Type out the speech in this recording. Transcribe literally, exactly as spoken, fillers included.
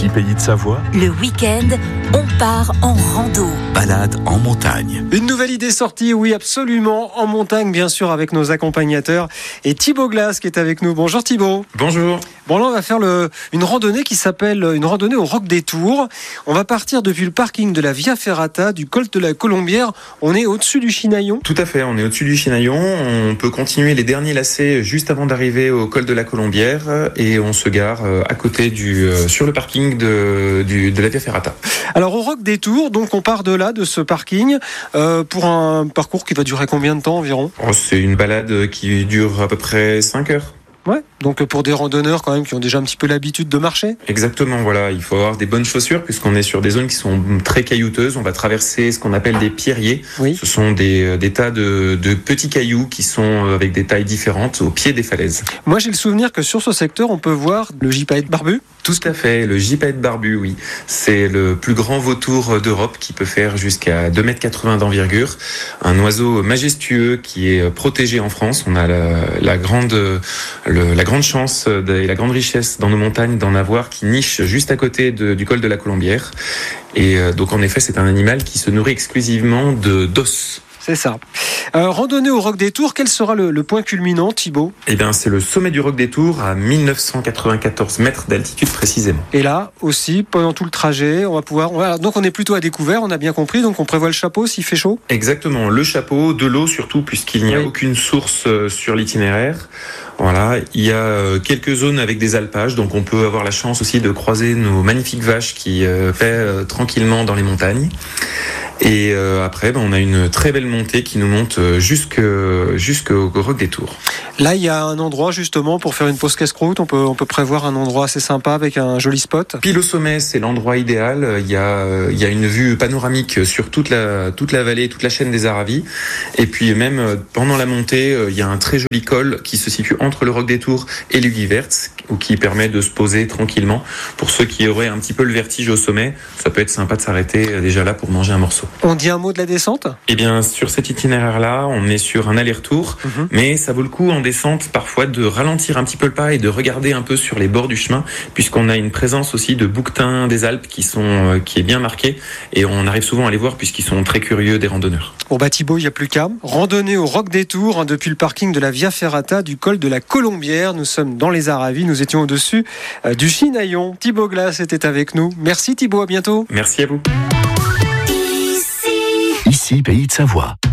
Ici Pays de Savoie, Le week-end, on part en rando. balade en montagne. Une nouvelle idée sortie, oui absolument, en montagne bien sûr avec nos accompagnateurs et Thibaut Glass qui est avec nous. Bonjour Thibaut. Bonjour. Bon là on va faire le, une randonnée qui s'appelle une randonnée au Roc des Tours. On va partir depuis le parking de la Via Ferrata du col de la Colombière. On est au-dessus du Chinaillon. Tout à fait, on est au-dessus du Chinaillon. On peut continuer les derniers lacets juste avant d'arriver au col de la Colombière et on se gare à côté du, sur le parking de, du, de la Via Ferrata. Alors au Roc des Tours, donc on part de là, de ce parking, euh, pour un parcours qui va durer combien de temps environ ? Oh, c'est une balade qui dure à peu près cinq heures. Ouais, donc pour des randonneurs quand même qui ont déjà un petit peu l'habitude de marcher. Exactement, voilà, il faut avoir des bonnes chaussures puisqu'on est sur des zones qui sont très caillouteuses. On va traverser ce qu'on appelle des pierriers. Oui. Ce sont des, des tas de, de petits cailloux qui sont avec des tailles différentes au pied des falaises. Moi j'ai le souvenir que sur ce secteur on peut voir le gypaète barbu. Tout à fait, le gypaète barbu, oui. C'est le plus grand vautour d'Europe qui peut faire jusqu'à deux mètres quatre-vingts d'envergure. Un oiseau majestueux qui est protégé en France. On a la, la grande, le, la grande chance et la grande richesse dans nos montagnes d'en avoir qui niche juste à côté de, du col de la Colombière. Et donc en effet, c'est un animal qui se nourrit exclusivement de d'os. C'est ça. Euh, randonnée au Roc des Tours, quel sera le, le point culminant, Thibaut ? Eh bien, c'est le sommet du Roc des Tours à mille neuf cent quatre-vingt-quatorze mètres d'altitude précisément. Et là aussi, pendant tout le trajet, on va pouvoir. Voilà, donc on est plutôt à découvert, on a bien compris. Donc on prévoit le chapeau s'il fait chaud. Exactement, le chapeau, de l'eau surtout, puisqu'il n'y a Oui. aucune source sur l'itinéraire. Voilà, il y a quelques zones avec des alpages, donc on peut avoir la chance aussi de croiser nos magnifiques vaches qui euh, paient euh, tranquillement dans les montagnes. Et euh, après, ben, on a une très belle montée qui nous monte jusque, jusqu'au Roc des Tours. Là, il y a un endroit justement pour faire une pause casse-croûte. On peut, on peut prévoir un endroit assez sympa avec un joli spot. Pile au sommet, c'est l'endroit idéal. Il y a, il y a une vue panoramique sur toute la, toute la vallée, toute la chaîne des Aravis. Et puis même pendant la montée, il y a un très joli col qui se situe entre le Roc des Tours et l'Hugues-Verts, ou qui permet de se poser tranquillement. Pour ceux qui auraient un petit peu le vertige au sommet, ça peut être sympa de s'arrêter déjà là pour manger un morceau. On dit un mot de la descente ? Eh bien, sur cet itinéraire-là, on est sur un aller-retour, mmh. mais ça vaut le coup en descente parfois de ralentir un petit peu le pas et de regarder un peu sur les bords du chemin, puisqu'on a une présence aussi de bouquetins des Alpes qui sont qui est bien marquée, et on arrive souvent à les voir puisqu'ils sont très curieux des randonneurs. Bon bah Thibaut, il n'y a plus qu'à. Randonnée au Roc des Tours, hein, depuis le parking de la Via Ferrata du col de la Colombière. Nous sommes dans les Aravis, nous étions au-dessus euh, du Chinaillon. Thibaut Glass était avec nous. Merci Thibaut, à bientôt. Merci à vous. Ici Pays de Savoie.